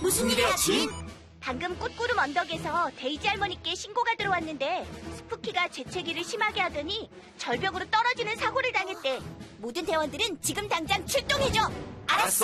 무슨 일이야, 진? 방금 꽃구름 언덕에서 데이지 할머니께 신고가 들어왔는데 스푸키가 재채기를 심하게 하더니 절벽으로 떨어지는 사고를 당했대. 모든 대원들은 지금 당장 출동해줘. 알았어.